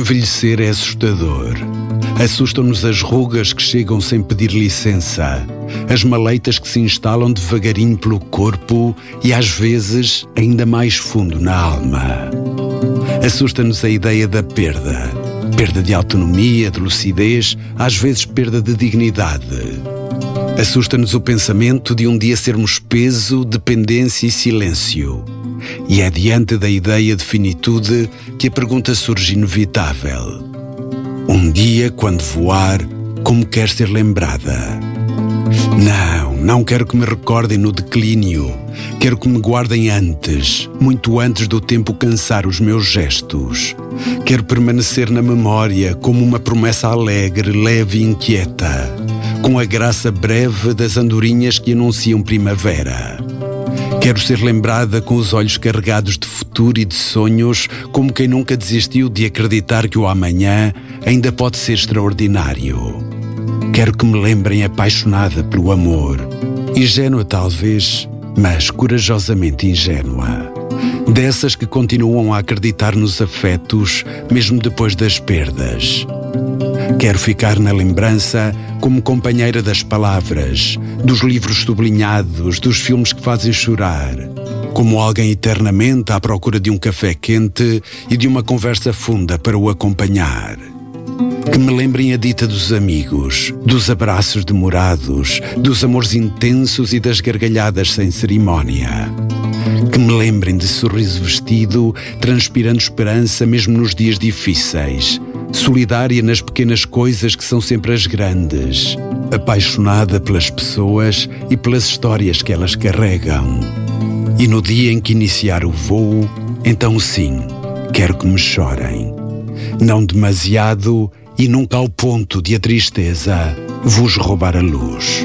Envelhecer é assustador. Assustam-nos as rugas que chegam sem pedir licença, as maleitas que se instalam devagarinho pelo corpo e às vezes ainda mais fundo na alma. Assusta-nos a ideia da perda. Perda de autonomia, de lucidez, às vezes perda de dignidade. Assusta-nos o pensamento de um dia sermos peso, dependência e silêncio. E é diante da ideia de finitude que a pergunta surge inevitável. Um dia, quando voar, como quer ser lembrada? Não quero que me recordem no declínio. Quero que me guardem antes, muito antes do tempo cansar os meus gestos. Quero permanecer na memória como uma promessa alegre, leve e inquieta, com a graça breve das andorinhas que anunciam primavera. Quero ser lembrada com os olhos carregados de futuro e de sonhos, como quem nunca desistiu de acreditar que o amanhã ainda pode ser extraordinário. Quero que me lembrem apaixonada pelo amor, ingênua talvez, mas corajosamente ingênua. Dessas que continuam a acreditar nos afetos, mesmo depois das perdas. Quero ficar na lembrança como companheira das palavras, dos livros sublinhados, dos filmes que fazem chorar. Como alguém eternamente à procura de um café quente e de uma conversa funda para o acompanhar. Que me lembrem a dita dos amigos, dos abraços demorados, dos amores intensos e das gargalhadas sem cerimónia. Que me lembrem de sorriso vestido, transpirando esperança mesmo nos dias difíceis. Solidária nas pequenas coisas que são sempre as grandes. Apaixonada pelas pessoas e pelas histórias que elas carregam. E no dia em que iniciar o voo, então sim, quero que me chorem. Não demasiado e nunca ao ponto de a tristeza vos roubar a luz.